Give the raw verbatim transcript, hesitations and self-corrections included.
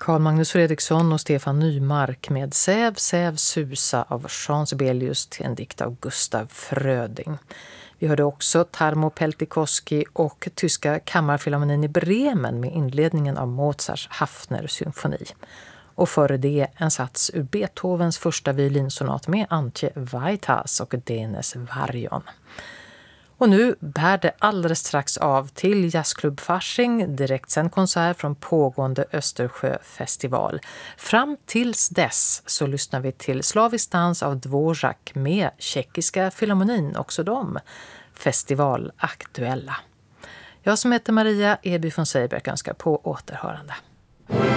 Carl Magnus Fredriksson och Stefan Nymark med Säv, Säv, Susa av Jean Sibelius till en dikt av Gustav Fröding. Vi hörde också Tarmo Peltikoski och tyska kammarfilharmonin i Bremen med inledningen av Mozarts Hafner-symfoni. Och före det en sats ur Beethovens första violinsonat med Antje Vaitas och Denes Varjon. Och nu bär det alldeles strax av till Jazzklubb Fasching, direktsänd konsert från pågående Östersjöfestival. Fram tills dess så lyssnar vi till Slavisk dans av Dvorak med Tjeckiska filharmonin, också de festivalaktuella. Jag som heter Maria Eby von Seiberg önskar på återhörande.